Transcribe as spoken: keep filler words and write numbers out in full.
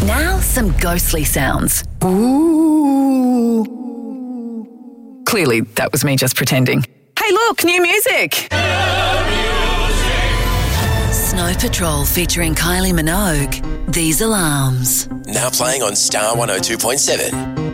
Now, some ghostly sounds. Ooh. Clearly, that was me just pretending. Hey, look, new music. Snow Patrol featuring Kylie Minogue. These Alarms. Now playing on Star one oh two point seven.